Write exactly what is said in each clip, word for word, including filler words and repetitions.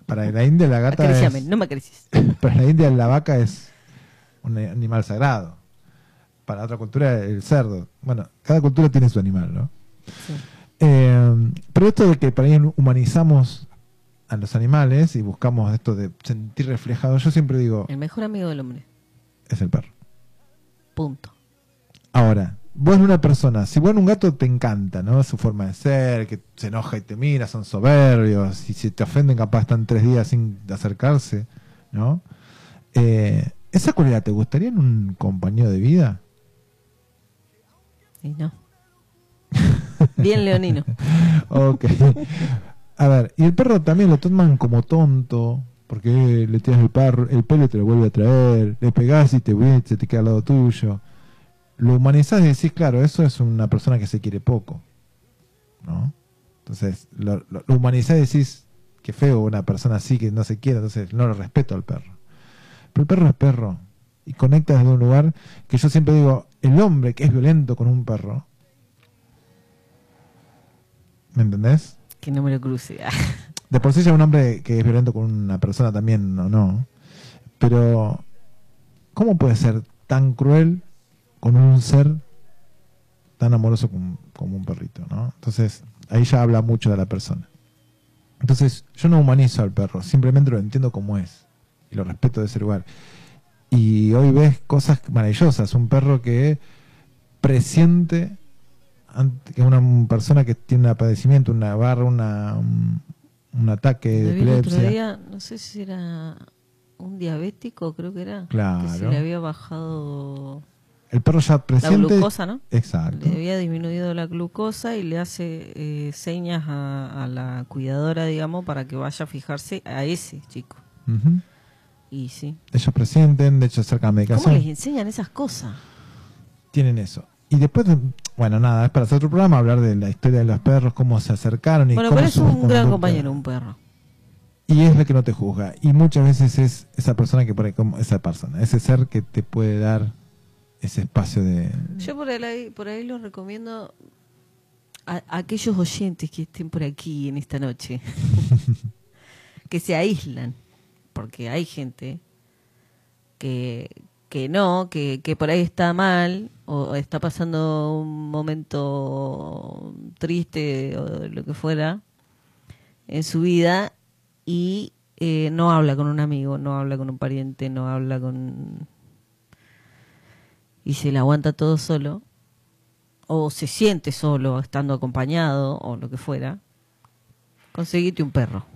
para la India la gata Acariciame, es, no me acaricies. para la India la vaca es un animal sagrado. Para otra cultura el cerdo. Bueno, cada cultura tiene su animal, ¿no? Sí. Eh, pero esto de que para ahí humanizamos a los animales y buscamos esto de sentir reflejado, yo siempre digo, El mejor amigo del hombre. es el perro. Punto. Ahora, vos en una persona, si vos en un gato te encanta, ¿no? Su forma de ser, que se enoja y te mira, son soberbios, y si te ofenden capaz están tres días sin acercarse, ¿no? Eh, ¿Esa cualidad te gustaría en un compañero de vida? Y no. Bien leonino. Ok. A ver, y el perro también lo toman como tonto, porque le tiras el, perro, el pelo y te lo vuelve a traer, le pegás y te, se te queda al lado tuyo. Lo humanizás y decís, claro, eso es una persona que se quiere poco, ¿no? Entonces, lo, lo, lo humanizás y decís, qué feo una persona así que no se quiere, entonces no lo respeto al perro. Pero el perro es perro, y conecta desde un lugar que yo siempre digo, el hombre que es violento con un perro, ¿me entendés? Que no me lo cruce. De por sí ya un hombre que es violento con una persona también, no, no. Pero, ¿cómo puede ser tan cruel con un ser tan amoroso como, como un perrito, ¿no? Entonces, ahí ya habla mucho de la persona. Entonces, yo no humanizo al perro, simplemente lo entiendo como es. Y lo respeto de ese lugar. Y hoy ves cosas maravillosas. Un perro que presiente que una persona que tiene un padecimiento, una barra, una, un, un ataque de epilepsia. El otro día, no sé si era un diabético, creo que era. Claro. Que se le había bajado el perro ya presiente la glucosa, ¿no? Exacto. Le había disminuido la glucosa y le hace eh, señas a, a la cuidadora, digamos, para que vaya a fijarse a ese chico. Uh-huh. Y sí. Ellos presienten, de hecho acercan medicación. ¿Cómo les enseñan esas cosas? Tienen eso. Y después, bueno, nada, es para hacer otro programa, hablar de la historia de los perros, cómo se acercaron y bueno, cómo... Bueno, pero es un gran compañero, un perro. Y es el que no te juzga. Y muchas veces es esa persona que por ahí, como esa persona, ese ser que te puede dar ese espacio de... Yo por ahí, por ahí los recomiendo a, a aquellos oyentes que estén por aquí en esta noche, que se aíslan, porque hay gente que... que no, que, que por ahí está mal o está pasando un momento triste o lo que fuera en su vida y eh, no habla con un amigo, no habla con un pariente, no habla con... y se le aguanta todo solo o se siente solo estando acompañado o lo que fuera. Conseguite un perro.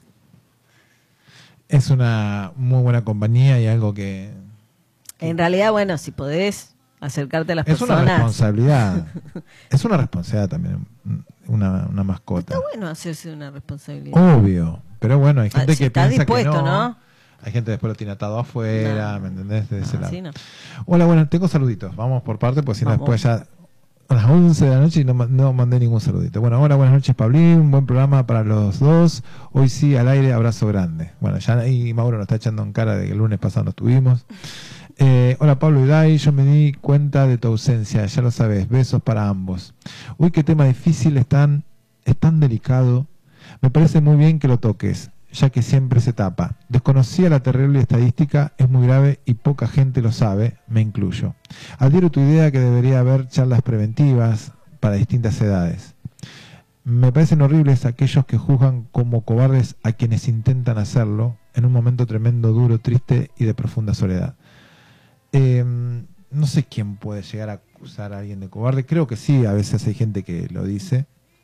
Es una muy buena compañía y algo que... En realidad, bueno, si podés acercarte a las es personas... Es una responsabilidad. Es una responsabilidad también, una, una mascota. Está bueno hacerse una responsabilidad. Obvio. Pero bueno, hay gente ah, si que piensa dispuesto, que no, ¿no? Hay gente que después lo tiene atado afuera, no, ¿me entendés? De ese no, lado. No. Hola, bueno, tengo saluditos. Vamos por parte, pues si no Vamos. después ya... A las once de la noche y no, no mandé ningún saludito. Bueno, hola, buenas noches, Pablín. Buen programa para los dos. Hoy sí, al aire, abrazo grande. Bueno, ya ahí Mauro nos está echando en cara de que el lunes pasado no estuvimos. Eh, hola Pablo y Dai, yo me di cuenta de tu ausencia, ya lo sabes, besos para ambos. Uy, qué tema difícil, es tan, es tan delicado. Me parece muy bien que lo toques, ya que siempre se tapa. Desconocía la terrible estadística, es muy grave y poca gente lo sabe, me incluyo. Adhiero tu idea que debería haber charlas preventivas para distintas edades. Me parecen horribles aquellos que juzgan como cobardes a quienes intentan hacerlo en un momento tremendo, duro, triste y de profunda soledad. Eh, no sé quién puede llegar a acusar a alguien de cobarde. Creo que sí, a veces hay gente que lo dice.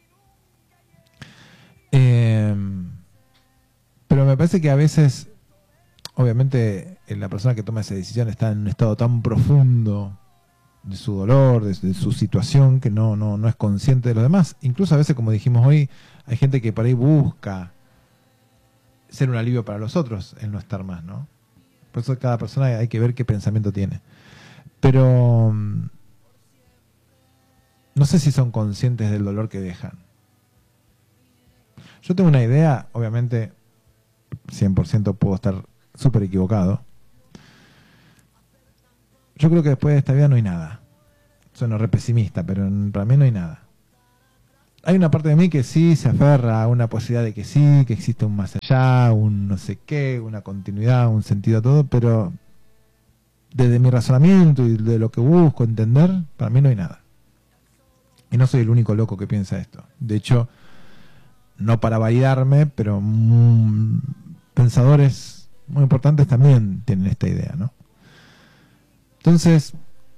Eh, pero me parece que a veces, obviamente, la persona que toma esa decisión está en un estado tan profundo de su dolor, de, de su situación, que no, no, no es consciente de lo demás. Incluso a veces, como dijimos hoy, hay gente que por ahí busca ser un alivio para los otros, el no estar más, ¿no? Por eso cada persona hay que ver qué pensamiento tiene. Pero no sé si son conscientes del dolor que dejan. Yo tengo una idea, obviamente cien por ciento puedo estar súper equivocado. Yo creo que después de esta vida no hay nada. Sueno re pesimista, pero para mí no hay nada. hay una parte de mí que sí se aferra a una posibilidad de que sí, que existe un más allá, un no sé qué, una continuidad, un sentido a todo, pero desde mi razonamiento y de lo que busco entender, para mí no hay nada. Y no soy el único loco que piensa esto. De hecho, no para validarme, pero mm, pensadores muy importantes también tienen esta idea, ¿no? Entonces,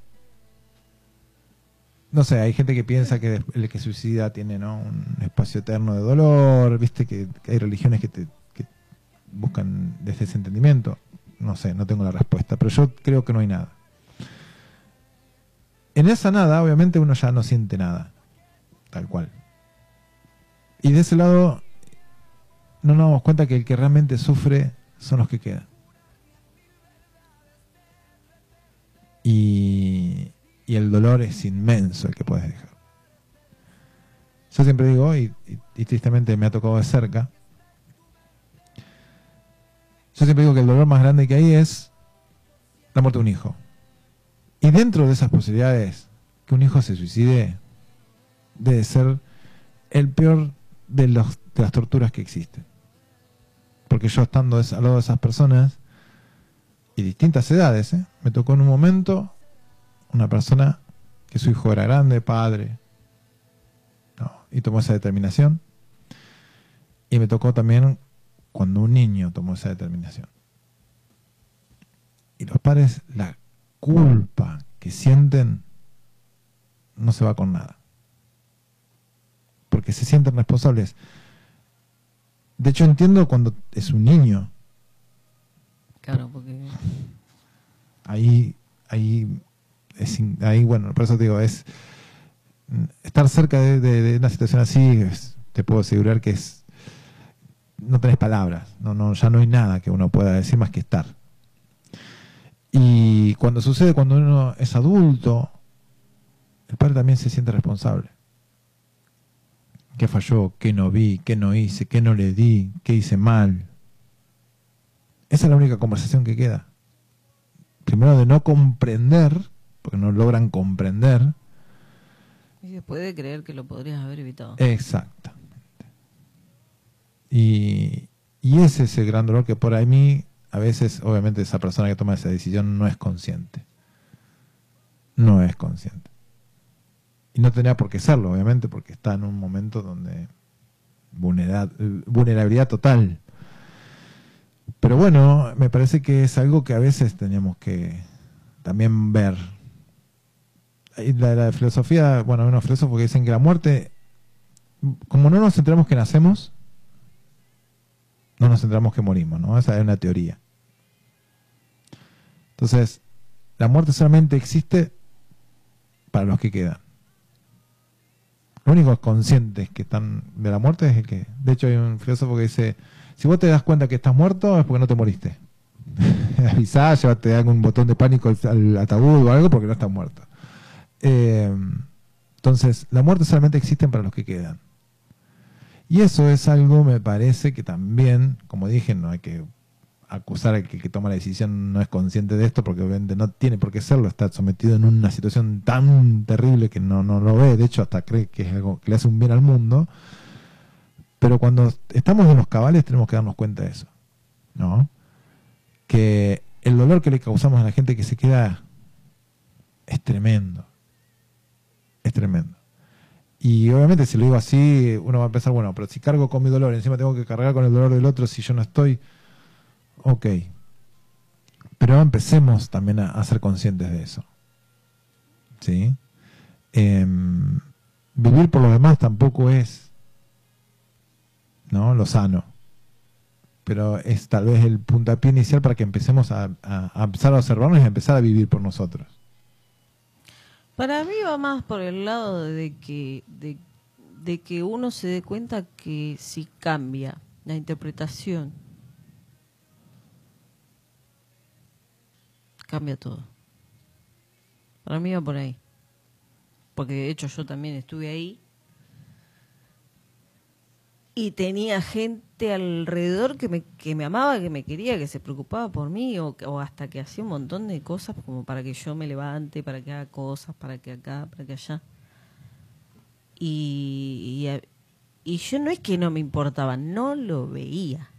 no sé, hay gente que piensa que el que suicida tiene, ¿no?, un espacio eterno de dolor, viste que, que hay religiones que, te, que buscan desde ese entendimiento. No sé, no tengo la respuesta, pero yo creo que no hay nada. En esa nada, obviamente, uno ya no siente nada, tal cual. Y de ese lado, no nos damos cuenta que el que realmente sufre son los que quedan. Y, y el dolor es inmenso el que puedes dejar. Yo siempre digo, y, y, y tristemente me ha tocado de cerca, yo siempre digo que el dolor más grande que hay es la muerte de un hijo. Y dentro de esas posibilidades, que un hijo se suicide debe ser el peor de, los, de las torturas que existen. Porque yo estando al lado de esas personas, y distintas edades, ¿eh? Me tocó en un momento una persona que su hijo era grande, padre, ¿no?, y tomó esa determinación. Y me tocó también cuando un niño tomó esa determinación. Y los padres, la culpa que sienten no se va con nada. Porque se sienten responsables. De hecho, entiendo cuando es un niño. Claro, porque... Ahí, ahí, es, ahí bueno, por eso te digo, es estar cerca de, de, de una situación así, es, te puedo asegurar que es, no tenés palabras, no, no, ya no hay nada que uno pueda decir más que estar. Y cuando sucede, cuando uno es adulto, el padre también se siente responsable. ¿Qué falló? ¿Qué no vi? ¿Qué no hice? ¿Qué no le di? ¿Qué hice mal? Esa es la única conversación que queda. Primero de no comprender, porque no logran comprender. Y después de creer que lo podrías haber evitado. Exactamente. Y, y ese es el gran dolor que por ahí mí, a veces, obviamente, esa persona que toma esa decisión no es consciente. No es consciente. Y no tenía por qué serlo, obviamente, porque está en un momento donde vulnerabilidad total. Pero bueno, me parece que es algo que a veces tenemos que también ver. La, la filosofía, bueno, hay unos filósofos que dicen que la muerte, como no nos centramos que nacemos, no nos centramos que morimos, ¿no? Esa es una teoría. Entonces, la muerte solamente existe para los que quedan. Los únicos conscientes que están de la muerte es el que... De hecho, hay un filósofo que dice, si vos te das cuenta que estás muerto es porque no te moriste. Avisá, llévate algún botón de pánico al, al ataúd o algo porque no estás muerto. Eh, entonces, la muerte solamente existe para los que quedan. Y eso es algo, me parece, que también, como dije, no hay que acusar al que, que toma la decisión no es consciente de esto, porque obviamente no tiene por qué serlo, está sometido en una situación tan terrible que no, no lo ve, de hecho hasta cree que es algo que le hace un bien al mundo. Pero cuando estamos en los cabales tenemos que darnos cuenta de eso, ¿no? Que el dolor que le causamos a la gente que se queda es tremendo, es tremendo. Y obviamente si lo digo así, uno va a pensar, bueno, pero si cargo con mi dolor, encima tengo que cargar con el dolor del otro si yo no estoy... Ok, pero empecemos también a, a ser conscientes de eso, ¿sí? Eh, vivir por los demás tampoco es, ¿no?, lo sano, pero es tal vez el puntapié inicial para que empecemos a, a, a empezar a observarnos y a empezar a vivir por nosotros. Para mí va más por el lado de que, de, de que uno se dé cuenta que si cambia la interpretación, cambia todo. Para mí va por ahí. Porque de hecho yo también estuve ahí y tenía gente alrededor que me, que me amaba, que me quería, que se preocupaba por mí o, o hasta que hacía un montón de cosas como para que yo me levante, para que haga cosas, para que acá, para que allá. y, y, y yo no es que no me importaba, no lo veía.